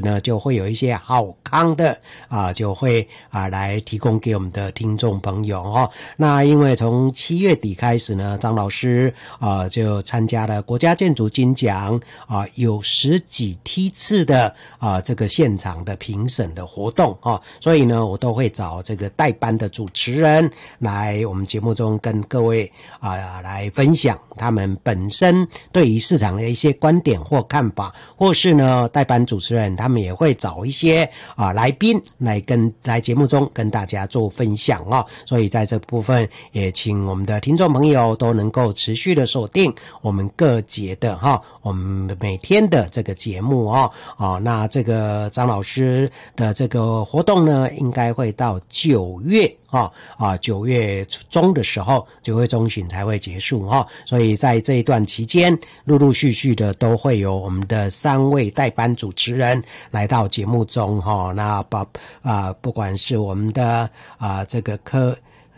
呢就会有一些好康的就会来提供给我们的听众朋友哦。那因为从7月底开始呢，张老师就参加了国家建筑金奖有10几梯次的这个现场的评审的活动所以呢我都会找这个代班的主持人来我们节目中跟各位来分享他们本身对于市场的一些观点或看法，或是呢代班主持人他们也会找一些来宾来节目中跟大家做分享所以在这部分也请我们的听众朋友都能够持续的锁定我们各节的我们每天的这个节目那这个张老师的这个活动呢应该会到9月9月中的时候9月中旬才会结束所以在这一段期间陆陆续续的都会有我们的3位代班主持人来到节目中那不管是我们的这个柯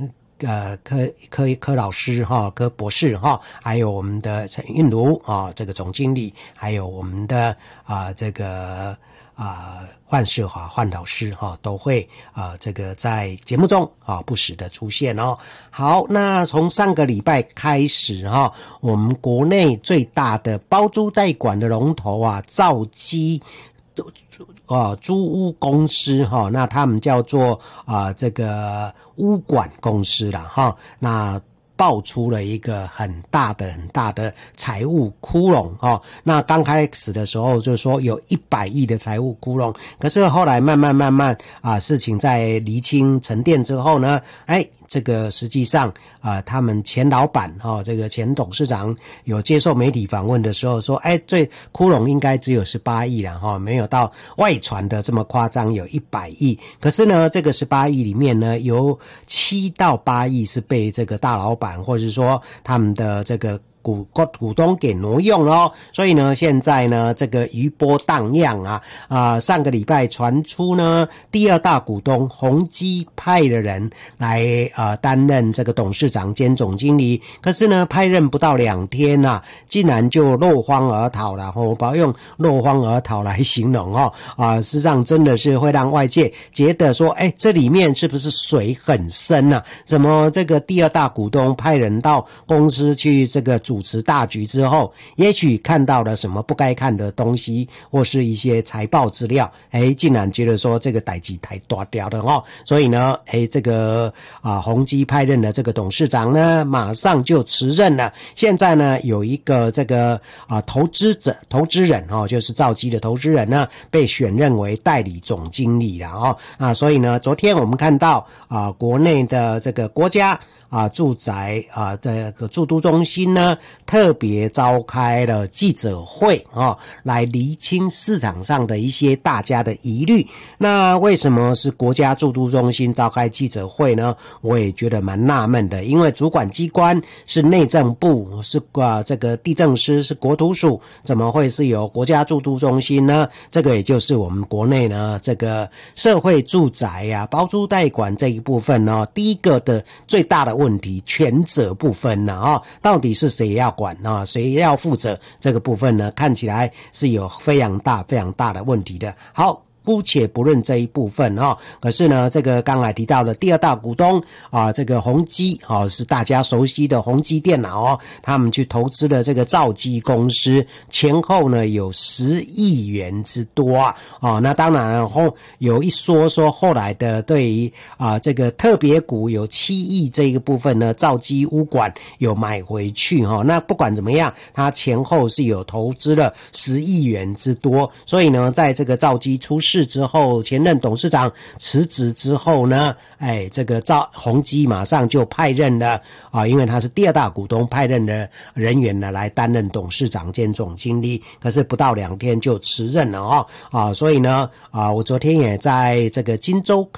老师柯博士还有我们的陈韵如这个总经理，还有我们的这个范世华范老师都会这个在节目中不时的出现好，那从上个礼拜开始我们国内最大的包租代管的龙头兆基租屋公司那他们叫做这个屋管公司啦那爆出了一个很大的财务窟窿那刚开始的时候就说有100亿的财务窟窿，可是后来慢慢事情在厘清沉淀之后呢这个实际上他们前老板这个前董事长有接受媒体访问的时候说最窟窿应该只有18亿啦没有到外传的这么夸张有100亿，可是呢这个18亿里面呢有7到8亿是被这个大老板或者是说他们的这个股东给挪用了所以呢现在呢这个余波荡漾上个礼拜传出呢第2大股东宏基派的人来担任这个董事长兼总经理，可是呢派任不到2天竟然就落荒而逃了我不要用落荒而逃来形容事实上真的是会让外界觉得说这里面是不是水很深怎么这个第2大股东派人到公司去这个主持大局之后，也许看到了什么不该看的东西或是一些财报资料竟然觉得说这个代志太大条了所以呢这个宏基派任的这个董事长呢马上就辞任了，现在呢有一个这个投资人就是兆基的投资人呢被选任为代理总经理了所以呢昨天我们看到国内的这个国家住宅这个住都中心呢特别召开了记者会来厘清市场上的一些大家的疑虑。那为什么是国家住都中心召开记者会呢？我也觉得蛮纳闷的，因为主管机关是内政部，是这个地政司，是国土署，怎么会是由国家住都中心呢？这个也就是我们国内呢这个社会住宅包租代管这一部分呢第一个的最大的问题，权责不分到底是谁要管谁要负责，这个部分呢看起来是有非常大的问题的。好，姑且不论这一部分可是呢这个刚才提到的第2大股东这个宏基是大家熟悉的宏基电脑他们去投资了这个兆基公司，前后呢有10亿元之多那当然有一说后来的对于这个特别股有7亿这个部分呢兆基屋管有买回去那不管怎么样他前后是有投资了10亿元之多，所以呢在这个兆基出事之后，前任董事长辞职之后呢这个宏基马上就派任了因为他是第2大股东，派任的人员呢来担任董事长兼总经理，可是不到2天就辞任了所以呢我昨天也在这个金周刊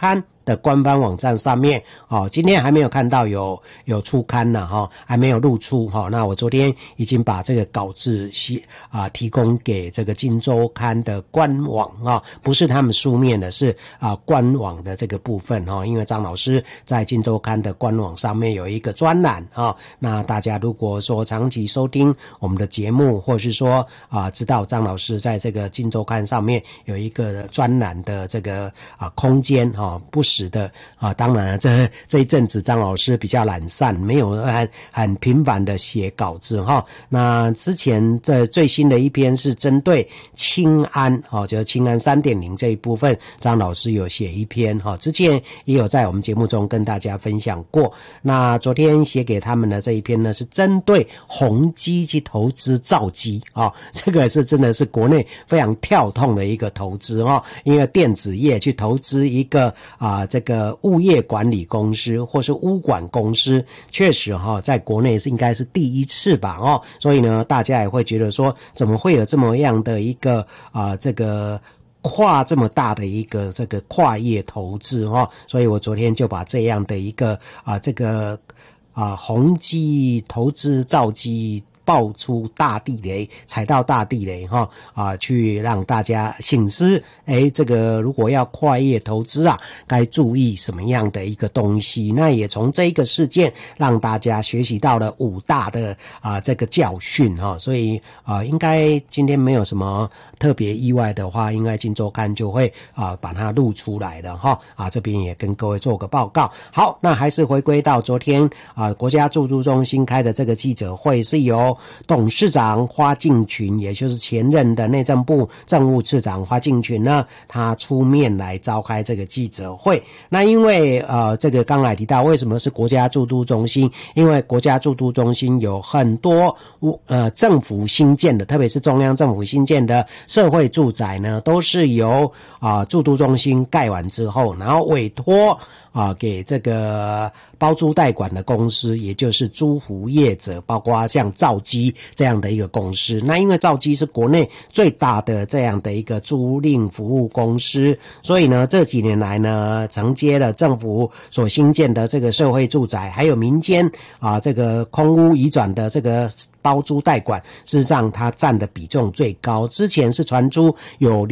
的官方网站上面今天还没有看到有出刊呢还没有露出那我昨天已经把这个稿子提供给这个今周刊的官网不是他们书面的，是官网的这个部分因为张老师在今周刊的官网上面有一个专栏那大家如果说长期收听我们的节目，或是说知道张老师在这个今周刊上面有一个专栏的这个空间不时的当然这一阵子张老师比较懒散，没有很频繁的写稿子那之前这最新的一篇是针对青安就是青安 3.0 这一部分，张老师有写一篇之前也有在我们节目中跟大家分享过。那昨天写给他们的这一篇呢，是针对宏基去投资兆基这个是真的是国内非常跳痛的一个投资因为电子业去投资一个这个物业管理公司或是物管公司，确实在国内是应该是第一次吧所以呢大家也会觉得说怎么会有这么样的一个这个跨这么大的一个这个跨业投资所以我昨天就把这样的一个这个宏基投资兆基爆出大地雷，踩到大地雷去让大家省思这个如果要跨业投资该注意什么样的一个东西。那也从这一个事件让大家学习到了5大的这个教训所以应该今天没有什么特别意外的话，应该今周刊就会把它录出来了这边也跟各位做个报告。好，那还是回归到昨天国家驻都中心开的这个记者会，是由董事长花敬群，也就是前任的内政部政务次长花敬群呢，他出面来召开这个记者会。那因为这个刚才提到为什么是国家驻都中心，因为国家驻都中心有很多政府新建的，特别是中央政府新建的社会住宅呢，都是由驻都中心盖完之后，然后委托给这个包租代管的公司，也就是租户业者，包括像兆基这样的一个公司。那因为兆基是国内最大的这样的一个租赁服务公司，所以呢这几年来呢，承接了政府所新建的这个社会住宅，还有民间这个空屋移转的这个包租代管，事实上它占的比重最高。之前是传出有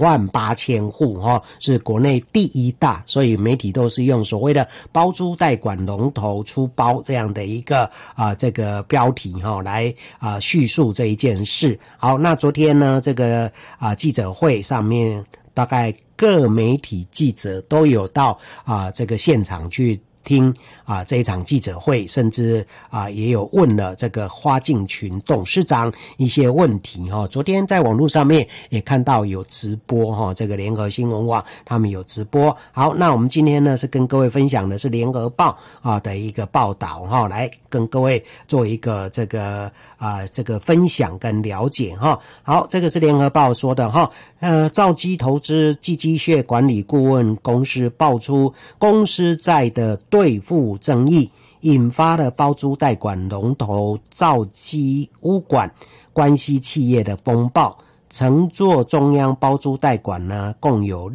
28000户是国内第一大，所以媒体都是用所谓的包租代管龙头出包这样的一个这个标题来叙述这一件事。好，那昨天呢这个记者会上面，大概各媒体记者都有到这个现场去听这一场记者会，甚至也有问了这个花敬群董事长一些问题昨天在网络上面也看到有直播这个联合新闻网他们有直播。好，那我们今天呢是跟各位分享的是联合报的一个报道来跟各位做一个这个分享跟了解好，这个是联合报说的兆基投资寄居蟹管理顾问公司爆出公司债的兑付争议，引发了包租代管龙头兆基物管关系企业的风暴。乘坐中央包租代管呢，共有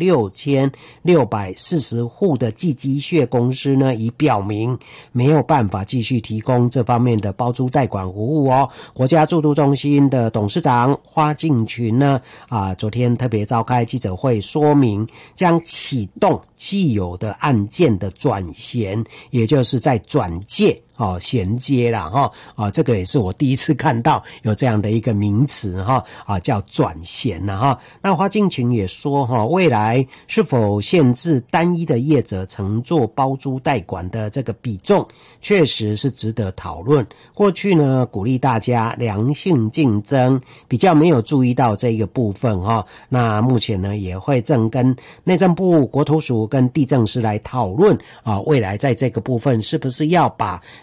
6640户的寄居蟹公司呢，已表明没有办法继续提供这方面的包租代管服务国家驻都中心的董事长花敬群呢，昨天特别召开记者会，说明将启动既有的案件的转衔，也就是在转介衔接啦这个也是我第一次看到有这样的一个名词叫转衔啦那花敬群也说未来是否限制单一的业者承做包租代管的这个比重，确实是值得讨论。过去呢鼓励大家良性竞争，比较没有注意到这个部分那目前呢也会正跟内政部、国土署跟地政司来讨论未来在这个部分是不是要把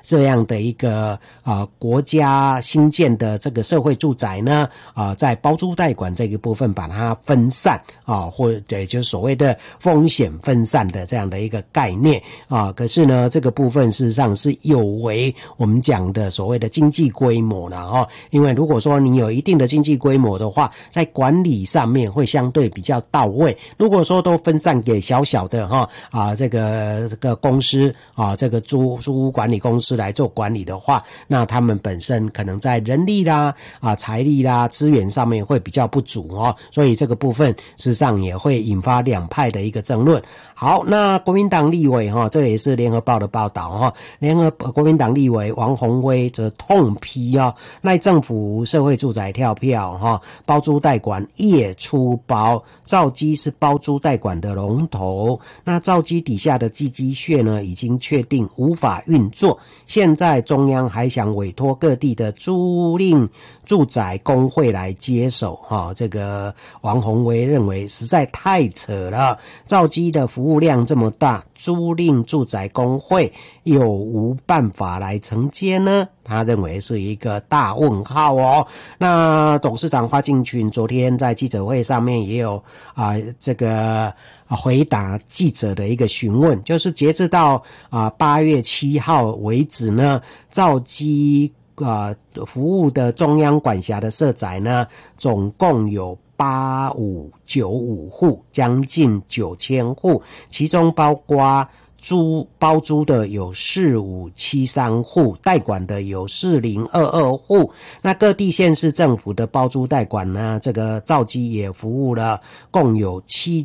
这样的一个国家新建的这个社会住宅呢在包租代管这个部分把它分散或者就是所谓的风险分散的这样的一个概念可是呢这个部分事实上是有违我们讲的所谓的经济规模啦因为如果说你有一定的经济规模的话，在管理上面会相对比较到位。如果说都分散给小小的这个公司这个租屋管理公司来做管理的话，那他们本身可能在人力啦财力啦资源上面会比较不足所以这个部分事实上也会引发两派的一个争论。好，那国民党立委这也是联合报的报道国民党立委王宏威则痛批赖政府社会住宅跳票包租代管夜出包，兆基是包租代管的龙头，那兆基底下的寄居穴呢已经确定无法运作，现在中央还想委托各地的租赁住宅工会来接手这个王宏威认为实在太扯了，兆基的服务量这么大，租赁住宅工会有无办法来承接呢？他认为是一个大问号那董事长花敬群昨天在记者会上面也有这个回答记者的一个询问，就是截至到8月7号为止呢，兆基服务的中央管辖的社宅呢，总共有8595户，将近9000户，其中包括包租的有4573户，代管的有4022户。那各地县市政府的包租代管呢，这个兆基也服务了共有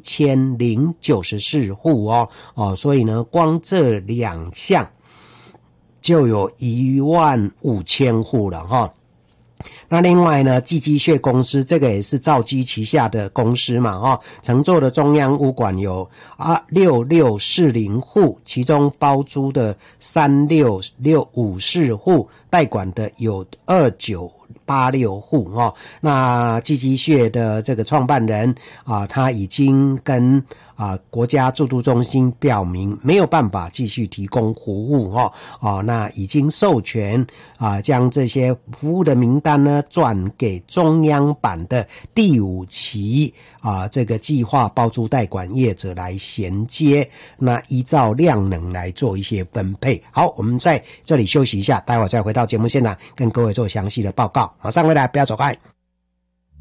7094户所以呢光这两项就有15000户了那另外呢，寄居穴公司这个也是兆基旗下的公司嘛承做的中央屋管有6640户，其中包租的36654户，代管的有2986户那寄居穴的这个创办人他已经跟国家住都中心表明没有办法继续提供服务那已经授权将这些服务的名单呢转给中央版的第5期这个计划包租代管业者来衔接，那依照量能来做一些分配。好，我们在这里休息一下，待会儿再回到节目现场跟各位做详细的报告。马上回来，不要走开。